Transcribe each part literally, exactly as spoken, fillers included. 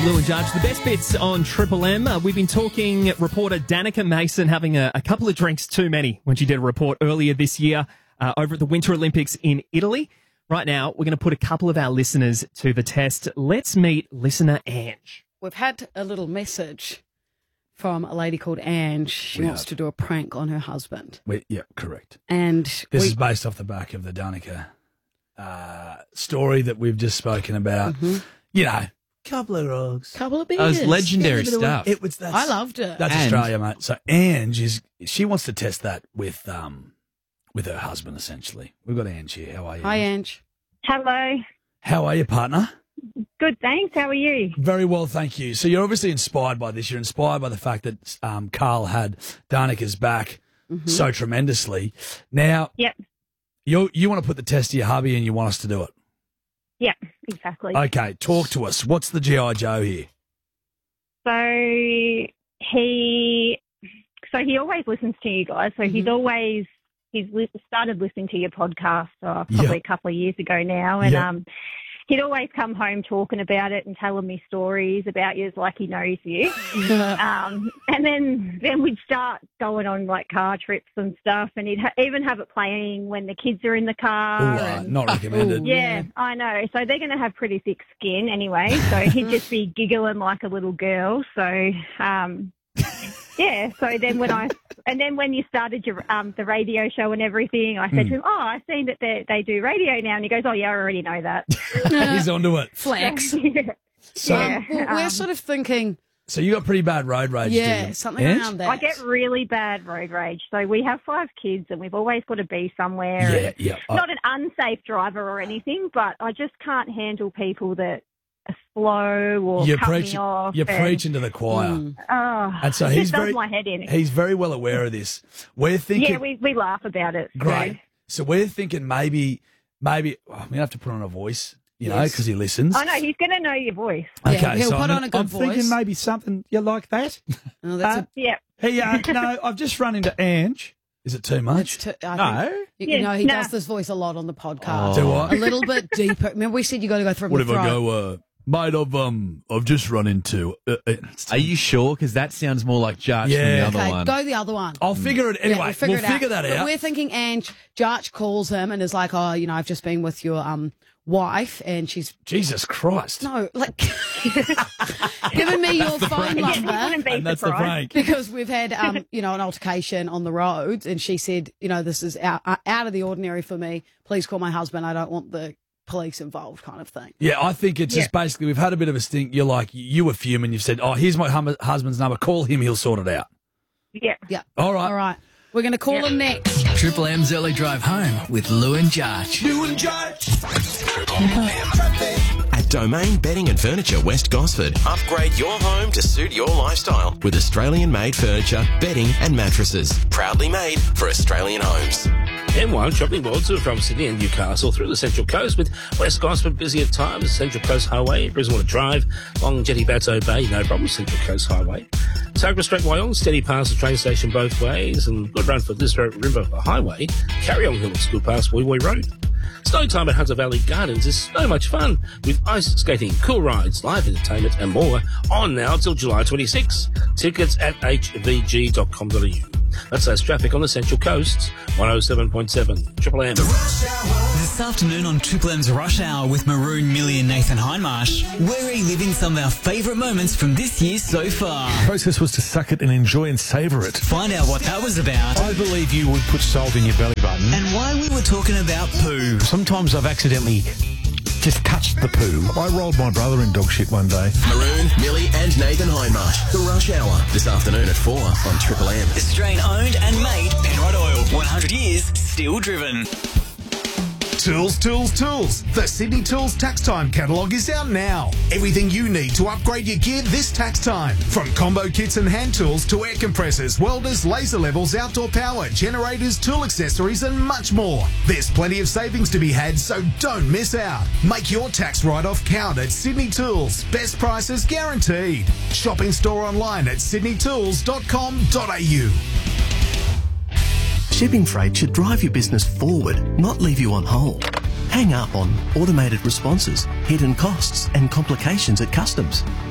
Lou and Judge, the best bits on Triple M. Uh, we've been talking reporter Danica Mason having a, a couple of drinks too many when she did a report earlier this year uh, over at the Winter Olympics in Italy. Right now, we're going to put a couple of our listeners to the test. Let's meet listener Ange. We've had a little message from a lady called Ange. She We wants have. to do a prank on her husband. We, yeah, correct. And This we, is based off the back of the Danica uh, story that we've just spoken about. Mm-hmm. You know, couple of rugs. couple of That beers. was legendary Get a bit of- stuff. It was that's, I loved it. That's And- Australia, mate. So Ange is she wants to test that with um with her husband essentially. We've got Ange here. How are you? Hi, Ange. Hello. How are you, partner? Good, thanks. How are you? Very well, thank you. So you're obviously inspired by this. You're inspired by the fact that um, Carl had Danica's back so tremendously. Now, Yep. you you want to put the test to your hubby and you want us to do it. Yep, exactly. Okay, talk to us. What's the G I Joe here? So he, so he always listens to you guys. So he's always he's li- started listening to your podcast uh, probably Yep. a couple of years ago now, and Yep. um, he'd always come home talking about it and telling me stories about you, like he knows you. um, and then then we'd start going on like car trips and stuff, and he'd ha- even have it playing when the kids are in the Ooh, car. uh, and- not recommended. Yeah, I know. So they're going to have pretty thick skin anyway. So he'd just be giggling like a little girl. So, um, yeah. So then when I, and then when you started your um, the radio show and everything, I said to him, "Oh, I've seen that they they do radio now," and he goes, "Oh yeah, I already know that." He's onto it. Flex. yeah. So, Um, well, we're um, sort of thinking, so you got pretty bad road rage, do yeah, you? something Ange? around that. I get really bad road rage. So we have five kids, and we've always got to be somewhere. Yeah, and yeah. I- Not an unsafe driver or anything, but I just can't handle people that are slow or You're cut me preaching. off. You're and- preaching to the choir, Mm. Oh, and so it he's just does very my head in. he's very well aware of this. We're thinking, Yeah, we, we laugh about it. so- great. So we're thinking maybe maybe oh, I'm gonna have to put on a voice, you know, Yes. because he listens. I know, he's going to know your voice. Yeah, he'll so put I'm, on a good I'm voice. thinking maybe something you like that. Oh, that's Uh, Yeah. Hey, uh, no, I've just run into Ange. Is it too a, much? t- I No. think, you, Yeah, you know, he nah. does this voice a lot on the podcast. Do I? A little bit deeper. Remember, we said you got to go through What the if I throat. go, uh, mate, I've, um, I've just run into... Uh, uh, Are you sure? Because that sounds more like Jarch Yeah. from the other Okay, one. go the other one. I'll figure it... Yeah, Anyway, we'll figure, we'll it figure out. that But out. we're thinking Ange, Jarch calls him and is like, oh, you know, I've just been with your um wife and she's, Jesus Christ. no, like, giving me your phone Yeah, he number. wouldn't be And that's the surprised. prank. Because we've had, um, you know, an altercation on the road, and she said, you know, this is out, uh, out of the ordinary for me. Please call my husband. I don't want the police involved, kind of thing. Yeah, I think it's just basically we've had a bit of a stink. You're like, you were fuming. You've said, oh, here's my hum- husband's number. Call him. He'll sort it out. Yeah. Yeah. All right. All right. We're going to call Yeah. him next. Triple M's Early Drive Home with Lou and Jarch. At Domain Bedding and Furniture West Gosford, upgrade your home to suit your lifestyle with Australian-made furniture, bedding and mattresses. Proudly made for Australian homes. M one shopping malls are from Sydney and Newcastle through the Central Coast with West Gosford busy at times, Central Coast Highway, Brisbane Drive, Long Jetty Bateau Bay, no problem, Central Coast Highway. Sagra Street Wyong, steady past the train station both ways, and good run for this River Highway, Carryong Hill School past Wee Wee Road. Snow time at Hunter Valley Gardens is so much fun with ice skating, cool rides, live entertainment and more on now till July twenty-sixth. Tickets at h v g dot com dot a u. That's us traffic on the Central Coast, one oh seven point seven Triple M. This afternoon on Triple M's Rush Hour with Maroon, Millie and Nathan Hindmarsh, we're reliving some of our favourite moments from this year so far. The process was to suck it and enjoy and savour it. Find out what that was about I believe you would put salt in your belly button. and why we were talking about poo. Sometimes I've accidentally just touched the poo. I rolled my brother in dog shit one day. Maroon, Millie and Nathan Hindmarsh. The Rush Hour. This afternoon at four on Triple M. Australian owned and made Penrite Oil. one hundred years, still driven. Tools, tools, tools. The Sydney Tools Tax Time catalogue is out now. Everything you need to upgrade your gear this tax time. From combo kits and hand tools to air compressors, welders, laser levels, outdoor power, generators, tool accessories and much more. There's plenty of savings to be had, so don't miss out. Make your tax write-off count at Sydney Tools. Best prices guaranteed. Shop in store online at sydney tools dot com dot a u. Shipping freight should drive your business forward, not leave you on hold. Hang up on automated responses, hidden costs and complications at customs.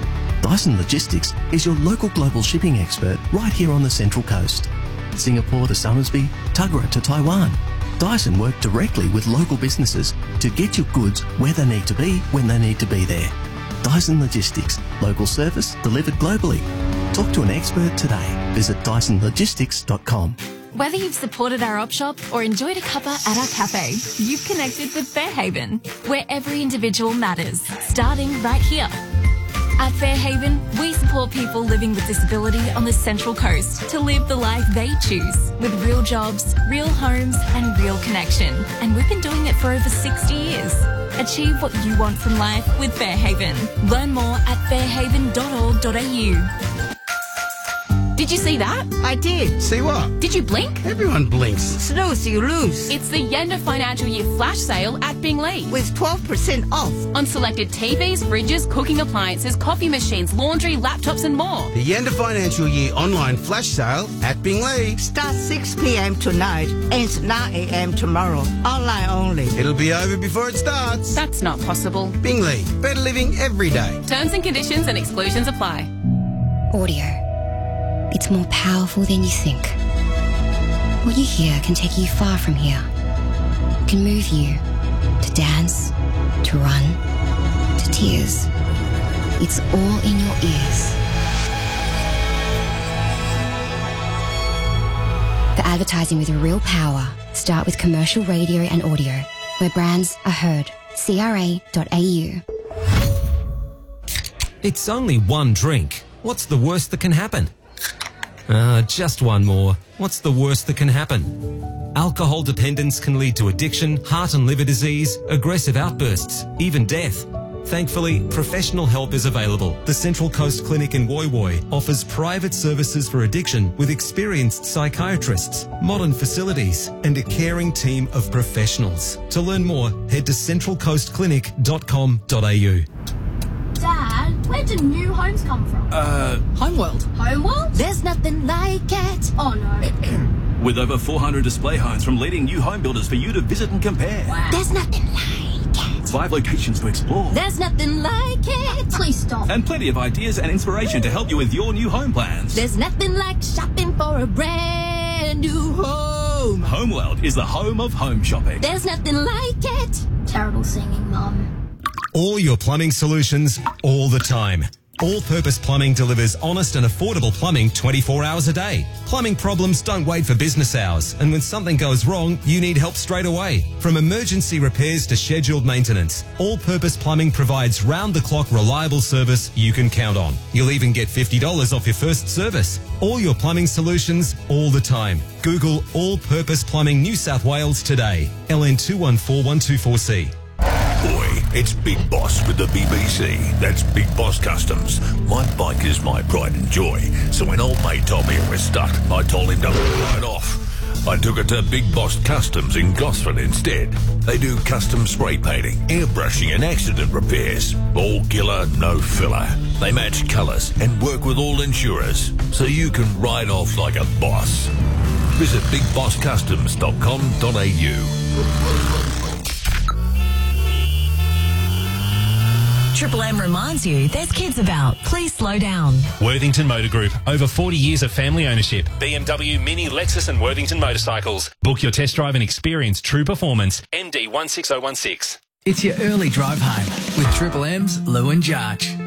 Dyson Logistics is your local global shipping expert right here on the Central Coast. Singapore to Somersby, Tuggerah to Taiwan. Dyson work directly with local businesses to get your goods where they need to be when they need to be there. Dyson Logistics, local service delivered globally. Talk to an expert today. Visit dyson logistics dot com. Whether you've supported our op shop or enjoyed a cuppa at our cafe, you've connected with Fairhaven, where every individual matters, starting right here. At Fairhaven, we support people living with disability on the Central Coast to live the life they choose, with real jobs, real homes and real connection. And we've been doing it for over sixty years. Achieve what you want from life with Fairhaven. Learn more at fairhaven dot org dot a u. Did you see that? I did. See what? Did you blink? Everyone blinks. Snooze, you lose. It's the end of financial year flash sale at Bingley. With twelve percent off. On selected T Vs, fridges, cooking appliances, coffee machines, laundry, laptops and more. The end of financial year online flash sale at Bingley. Starts six p.m. tonight, ends nine a.m. tomorrow. Online only. It'll be over before it starts. That's not possible. Bingley. Better living every day. Terms and conditions and exclusions apply. Audio. It's more powerful than you think. What you hear can take you far from here. Can move you to dance, to run, to tears. It's all in your ears. For advertising with real power, start with commercial radio and audio, where brands are heard. C R A dot A U. It's only one drink. What's the worst that can happen? Uh, just one more. What's the worst that can happen? Alcohol dependence can lead to addiction, heart and liver disease, aggressive outbursts, even death. Thankfully, professional help is available. The Central Coast Clinic in Woy Woy offers private services for addiction with experienced psychiatrists, modern facilities, and a caring team of professionals. To learn more, head to central coast clinic dot com dot a u. Dad, where do new homes come from? Uh, Homeworld. Homeworld? There's nothing like it. Oh no. With over four hundred display homes from leading new home builders for you to visit and compare. Wow. There's nothing like it. Five locations to explore. There's nothing like it. Please stop. And plenty of ideas and inspiration to help you with your new home plans. There's nothing like shopping for a brand new home. Homeworld is the home of home shopping. There's nothing like it. Terrible singing, Mum. All your plumbing solutions, all the time. All-Purpose Plumbing delivers honest and affordable plumbing twenty-four hours a day. Plumbing problems don't wait for business hours, and when something goes wrong, you need help straight away. From emergency repairs to scheduled maintenance, All-Purpose Plumbing provides round-the-clock reliable service you can count on. You'll even get fifty dollars off your first service. All your plumbing solutions, all the time. Google All-Purpose Plumbing New South Wales today. L N two one four one two four C. Boy, it's Big Boss with the B B C. That's Big Boss Customs. My bike is my pride and joy. So when old mate told me it was stuck, I told him to ride off. I took it to Big Boss Customs in Gosford instead. They do custom spray painting, airbrushing and accident repairs. All killer, no filler. They match colours and work with all insurers. So you can ride off like a boss. Visit big boss customs dot com dot a u. Triple M reminds you there's kids about. Please slow down. Worthington Motor Group. Over forty years of family ownership. B M W, Mini, Lexus and Worthington motorcycles. Book your test drive and experience true performance. M D one six oh one six. It's your early drive home with Triple M's Lou and Jarch.